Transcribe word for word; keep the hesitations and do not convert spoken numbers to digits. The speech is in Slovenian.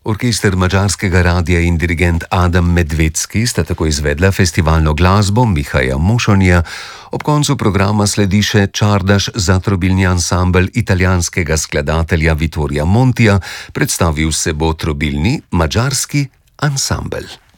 Orkester madžarskega radia in dirigent Adam Medvedski sta tako izvedla festivalno glasbo Mihaja Mošonija, ob koncu programa sledi še čardaš za trobilni ansambel italijanskega skladatelja Vittorija Montija, predstavil se bo trobilni madžarski ansambel.